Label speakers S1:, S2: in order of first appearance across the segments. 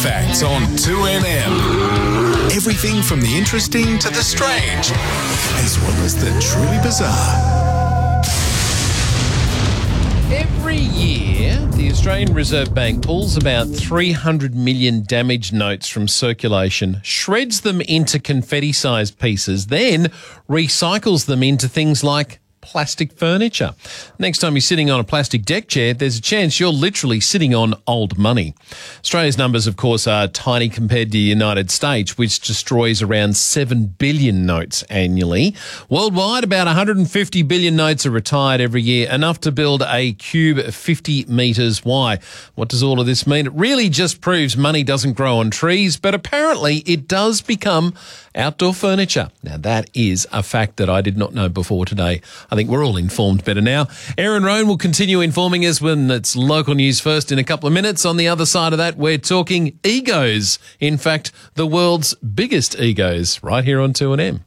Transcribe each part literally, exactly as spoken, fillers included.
S1: facts on two N M. Everything from the interesting to the strange, as well as the truly bizarre.
S2: Every year, the Australian Reserve Bank pulls about three hundred million damaged notes from circulation, shreds them into confetti-sized pieces, then recycles them into things like plastic furniture. Next time you're sitting on a plastic deck chair, there's a chance you're literally sitting on old money. Australia's numbers, of course, are tiny compared to the United States, which destroys around seven billion notes annually. Worldwide, about one hundred fifty billion notes are retired every year, enough to build a cube fifty metres wide. What does all of this mean? It really just proves money doesn't grow on trees, but apparently it does become outdoor furniture. Now, that is a fact that I did not know before today. I think we're all informed better now. Aaron Rohn will continue informing us when it's local news first in a couple of minutes. On the other side of that, we're talking egos. In fact, the world's biggest egos, right here on two N M.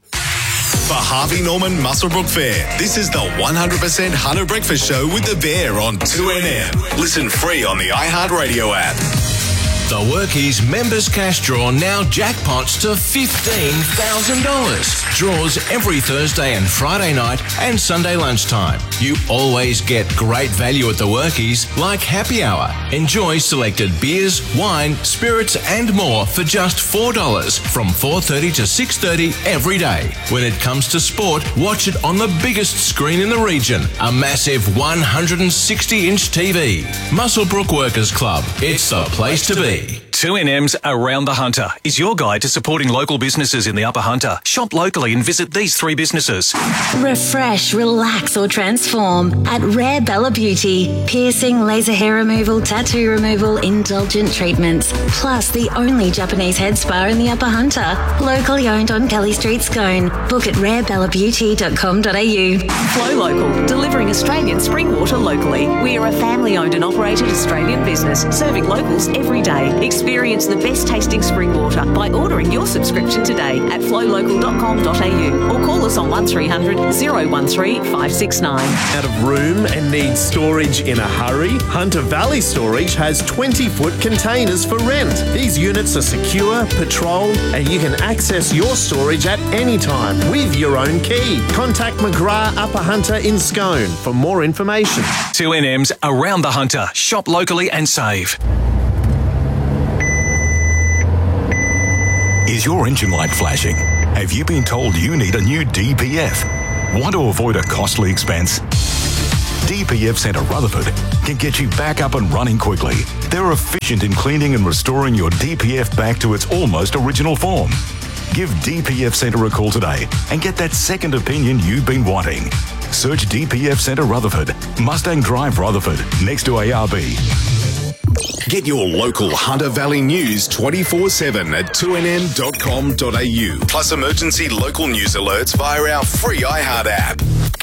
S1: For Harvey Norman Muswellbrook Fair, this is the one hundred percent Hunter Breakfast Show with the Bear on two N M. Listen free on the iHeartRadio app.
S3: The Workies Members Cash Draw now jackpots to fifteen thousand dollars. Draws every Thursday and Friday night and Sunday lunchtime. You always get great value at the Workies, like happy hour. Enjoy selected beers, wine, spirits and more for just four dollars from four thirty to six thirty every day. When it comes to sport, watch it on the biggest screen in the region, a massive one hundred sixty inch T V. Muswellbrook Workers Club. It's the place to be.
S4: two N M's Around the Hunter is your guide to supporting local businesses in the Upper Hunter. Shop locally and visit these three businesses.
S5: Refresh, relax or transform at Rare Bella Beauty. Piercing, laser hair removal, tattoo removal, indulgent treatments. Plus the only Japanese head spa in the Upper Hunter. Locally owned on Kelly Street, Scone. Book at rare bella beauty dot com dot a u.
S6: Flow Local, delivering Australian spring water locally. We are a family-owned and operated Australian business, serving locals every day. Experience the best tasting spring water by ordering your subscription today at flow local dot com dot a u or call us on one three hundred, oh one three, five six nine.
S7: Out of room and need storage in a hurry? Hunter Valley Storage has twenty foot containers for rent. These units are secure, patrolled, and you can access your storage at any time with your own key. Contact McGrath Upper Hunter in Scone for more information.
S4: two N M's Around the Hunter. Shop locally and save.
S1: Is your engine light flashing? Have you been told you need a new D P F? Want to avoid a costly expense? D P F Centre Rutherford can get you back up and running quickly. They're efficient in cleaning and restoring your D P F back to its almost original form. Give D P F Centre a call today and get that second opinion you've been wanting. Search D P F Centre Rutherford, Mustang Drive Rutherford, next to A R B. Get your local Hunter Valley news twenty-four seven at two N M dot com dot a u. Plus emergency local news alerts via our free iHeart app.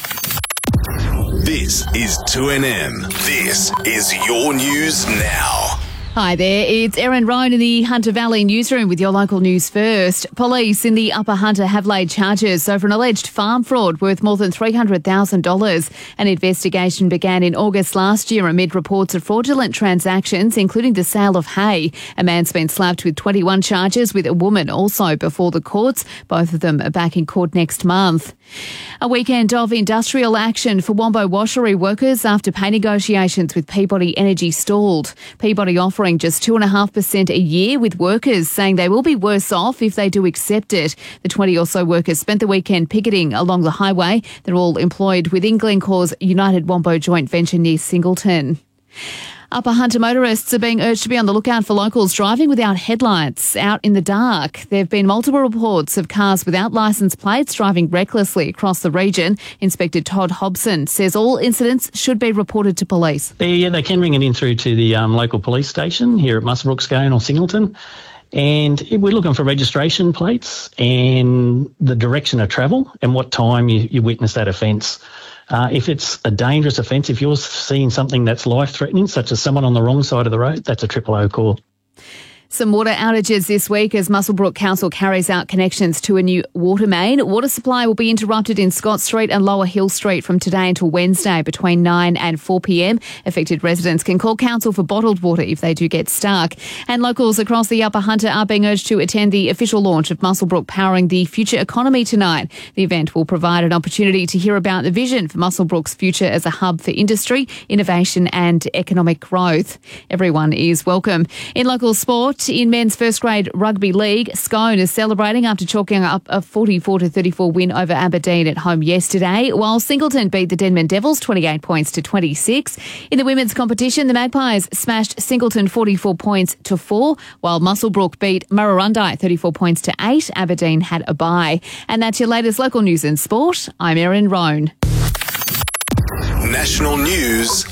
S1: This is two N M. This is your news now.
S8: Hi there, it's Erin Rohn in the Hunter Valley newsroom with your local news first. Police in the Upper Hunter have laid charges over an alleged farm fraud worth more than three hundred thousand dollars. An investigation began in August last year amid reports of fraudulent transactions, including the sale of hay. A man's been slapped with twenty-one charges, with a woman also before the courts. Both of them are back in court next month. A weekend of industrial action for Wombo washery workers after pay negotiations with Peabody Energy stalled. Peabody offering just two point five percent a year, with workers saying they will be worse off if they do accept it. The twenty or so workers spent the weekend picketing along the highway. They're all employed within Glencore's United Wombo joint venture near Singleton. Upper Hunter motorists are being urged to be on the lookout for locals driving without headlights out in the dark. There have been multiple reports of cars without licence plates driving recklessly across the region. Inspector Todd Hobson says all incidents should be reported to police.
S9: Yeah, they can ring it in through to the um, local police station here at Muswellbrook, Scone or Singleton. And we're looking for registration plates and the direction of travel and what time you, you witnessed that offence. Uh, if it's a dangerous offence, if you're seeing something that's life-threatening, such as someone on the wrong side of the road, that's a triple O call.
S8: Some water outages this week as Muswellbrook Council carries out connections to a new water main. Water supply will be interrupted in Scott Street and Lower Hill Street from today until Wednesday between nine and four p m. Affected residents can call council for bottled water if they do get stuck. And locals across the Upper Hunter are being urged to attend the official launch of Muswellbrook Powering the Future Economy tonight. The event will provide an opportunity to hear about the vision for Muswellbrook's future as a hub for industry, innovation and economic growth. Everyone is welcome. In local sport, in men's first grade rugby league, Scone is celebrating after chalking up a forty-four to thirty-four win over Aberdeen at home yesterday, while Singleton beat the Denman Devils twenty-eight points to twenty-six. In the women's competition, the Magpies smashed Singleton forty-four points to four, while Muswellbrook beat Murrurundi thirty-four points to eight. Aberdeen had a bye. And that's your latest local news and sport. I'm Erin Roan.
S3: National news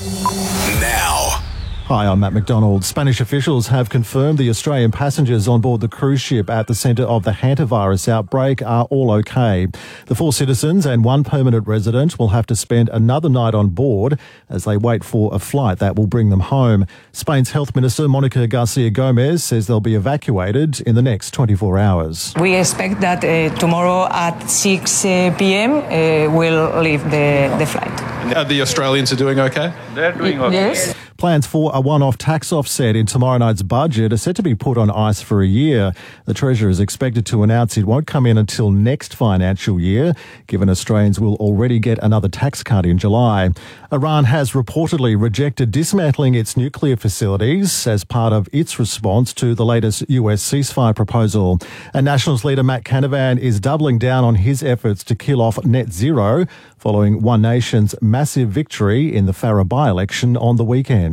S3: now.
S10: Hi, I'm Matt McDonald. Spanish officials have confirmed the Australian passengers on board the cruise ship at the centre of the hantavirus outbreak are all okay. The four citizens and one permanent resident will have to spend another night on board as they wait for a flight that will bring them home. Spain's Health Minister Monica Garcia Gomez says they'll be evacuated in the next twenty-four hours.
S11: We expect that uh, tomorrow at six p m uh, we'll leave the, the flight.
S12: Uh, the Australians are doing okay?
S11: They're doing okay. Yes.
S10: Plans for a one-off tax offset in tomorrow night's budget are set to be put on ice for a year. The Treasurer is expected to announce it won't come in until next financial year, given Australians will already get another tax cut in July. Iran has reportedly rejected dismantling its nuclear facilities as part of its response to the latest U S ceasefire proposal. And Nationals leader Matt Canavan is doubling down on his efforts to kill off net zero following One Nation's massive victory in the Farrer by-election on the weekend.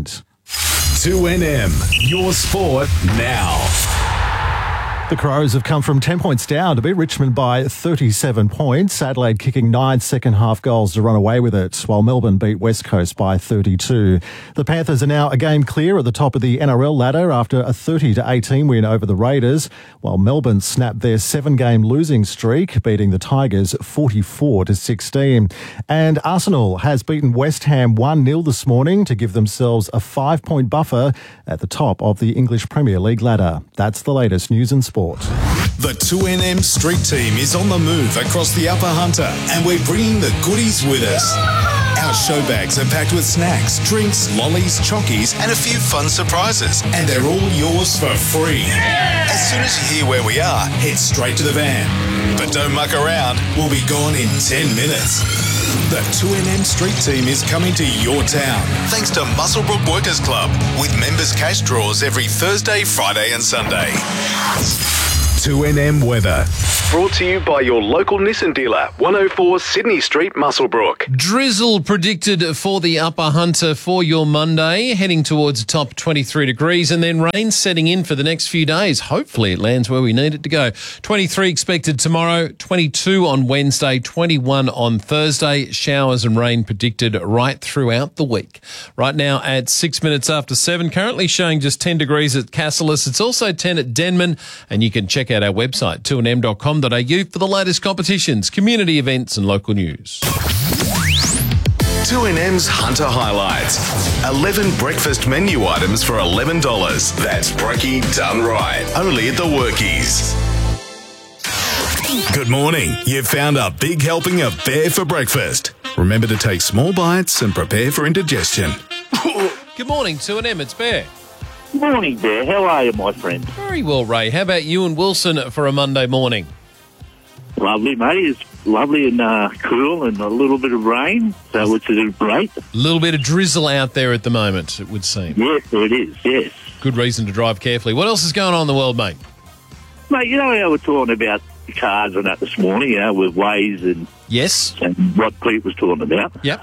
S3: two N M, your sport now.
S10: The Crows have come from ten points down to beat Richmond by thirty-seven points. Adelaide kicking nine second-half goals to run away with it, while Melbourne beat West Coast by thirty-two. The Panthers are now a game clear at the top of the N R L ladder after a thirty to eighteen win over the Raiders, while Melbourne snapped their seven-game losing streak, beating the Tigers forty-four to sixteen. And Arsenal has beaten West Ham one nil this morning to give themselves a five-point buffer at the top of the English Premier League ladder. That's the latest news and sport.
S3: The two N M Street Team is on the move across the Upper Hunter, and we're bringing the goodies with us. Our show bags are packed with snacks, drinks, lollies, chockies, and a few fun surprises, and they're all yours for free. Yeah! As soon as you hear where we are, head straight to the van. But don't muck around, we'll be gone in ten minutes. The two N M Street Team is coming to your town, thanks to Muswellbrook Workers Club, with members' cash draws every Thursday, Friday and Sunday. two N M weather. Brought to you by your local Nissan dealer, one oh four Sydney Street, Muswellbrook.
S2: Drizzle predicted for the Upper Hunter for your Monday, heading towards a top twenty-three degrees, and then rain setting in for the next few days. Hopefully it lands where we need it to go. twenty-three expected tomorrow, twenty-two on Wednesday, twenty-one on Thursday. Showers and rain predicted right throughout the week. Right now at six minutes after seven, currently showing just ten degrees at Cassilis. It's also ten at Denman, and you can check out our website, two n m dot com dot a u, for the latest competitions, community events and local news.
S3: two N M's Hunter Highlights. eleven breakfast menu items for eleven dollars. That's brekkie done right. Only at the Workies. Good morning. You've found a big helping of bear for breakfast. Remember to take small bites and prepare for indigestion.
S2: Good morning, two N M. It's Bear.
S13: Morning, Bear. How are you, my friend?
S2: Very well, Ray. How about you and Wilson for a Monday morning?
S13: Lovely, mate. It's lovely and uh, cool and a little bit of rain, so which is great.
S2: A little bit of drizzle out there at the moment, it would seem.
S13: Yes, it is, yes.
S2: Good reason to drive carefully. What else is going on in the world, mate?
S13: Mate, you know how we're talking about cars and that this morning, you know, with Waze and...
S2: Yes.
S13: And what Pete was talking about.
S2: Yep.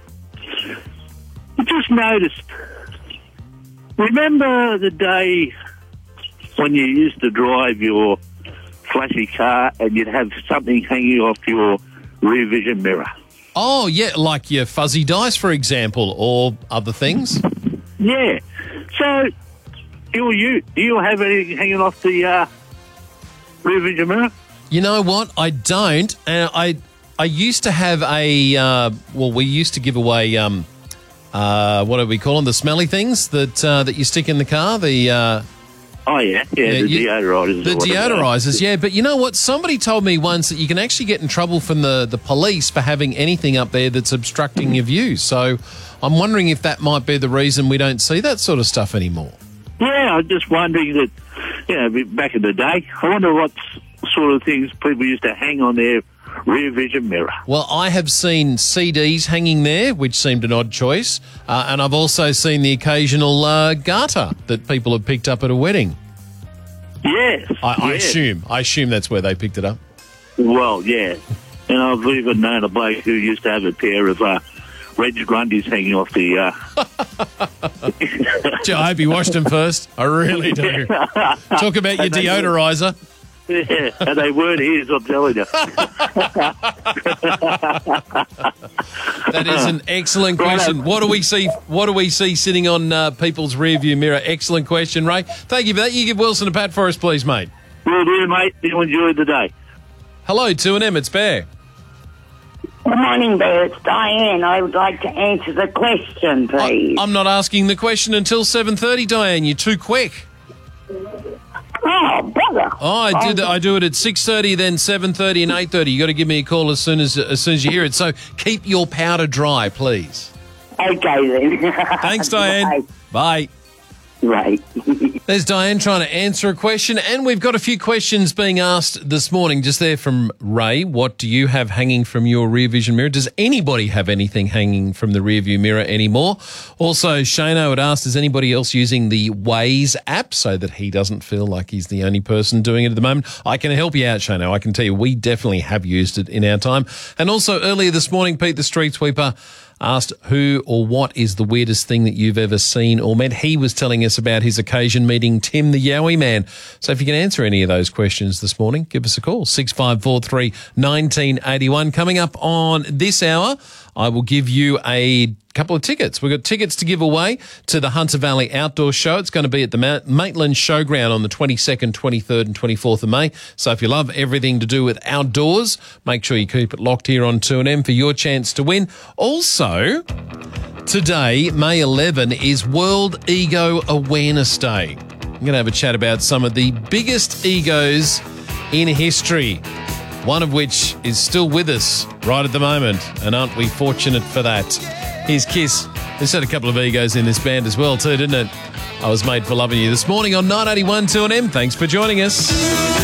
S13: I just noticed... Remember the day when you used to drive your flashy car and you'd have something hanging off your rear vision mirror?
S2: Oh, yeah, like your fuzzy dice, for example, or other things?
S13: Yeah. So, do you, do you have anything hanging off the uh, rear vision mirror?
S2: You know what? I don't. And I I used to have a, uh, well, we used to give away... Um, Uh, what do we call them? The smelly things that uh, that you stick in the car. The uh,
S13: Oh, yeah, yeah,
S2: Yeah,
S13: the
S2: you-
S13: deodorizers.
S2: The
S13: or whatever.
S2: deodorizers, yeah. But you know what? Somebody told me once that you can actually get in trouble from the, the police for having anything up there that's obstructing your view. So I'm wondering if that might be the reason we don't see that sort of stuff anymore.
S13: Yeah, I'm just wondering that, you know, back in the day, I wonder what sort of things people used to hang on their rear vision mirror.
S2: Well, I have seen C Ds hanging there, which seemed an odd choice. Uh, and I've also seen the occasional uh, garter that people have picked up at a wedding.
S13: Yes.
S2: I, I
S13: yes.
S2: assume. I assume that's where they picked it up.
S13: Well, yeah. And I've even known a bloke who used to have a pair of uh, Reg Grundys hanging off the... Uh...
S2: Gee, I hope you washed them first. I really do. Talk about your
S13: And they
S2: deodorizer.
S13: Yeah, and they weren't his, I'm telling you.
S2: That is an excellent question. What do we see? What do we see sitting on uh, people's rear view mirror? Excellent question, Ray. Thank you for that. You give Wilson a pat for us, please, mate.
S13: Will do, mate. You enjoy the day.
S2: Hello, two and M. It's Bear.
S14: Good morning, Bear. It's Diane. I would like to answer the question, please.
S2: I'm not asking the question until seven thirty, Diane. You're too quick.
S14: Oh, brother.
S2: Oh, I do. The, I do it at six thirty, then seven thirty, and eight thirty. You got to give me a call as soon as as soon as you hear it. So keep your powder dry, please.
S14: Okay then.
S2: Thanks, Diane. Bye.
S14: Right.
S2: There's Diane trying to answer a question, and we've got a few questions being asked this morning. Just there from Ray. What do you have hanging from your rear vision mirror? Does anybody have anything hanging from the rear view mirror anymore? Also, Shano had asked, is anybody else using the Waze app so that he doesn't feel like he's the only person doing it at the moment? I can help you out, Shano. I can tell you we definitely have used it in our time. And also earlier this morning, Pete the Street Sweeper asked who or what is the weirdest thing that you've ever seen or met. He was telling us about his occasion meeting Tim the Yowie Man. So if you can answer any of those questions this morning, give us a call. six five four three, one nine eight one. Coming up on this hour, I will give you a couple of tickets. We've got tickets to give away to the Hunter Valley Outdoor Show. It's going to be at the Maitland Showground on the twenty-second, twenty-third and twenty-fourth of May. So if you love everything to do with outdoors, make sure you keep it locked here on two N M for your chance to win. Also, today, May eleventh, is World Ego Awareness Day. I'm going to have a chat about some of the biggest egos in history, one of which is still with us right at the moment, and aren't we fortunate for that? Here's Kiss. There's had a couple of egos in this band as well too, didn't it? I Was Made for Loving You this morning on nine eighty-one two N M. Thanks for joining us.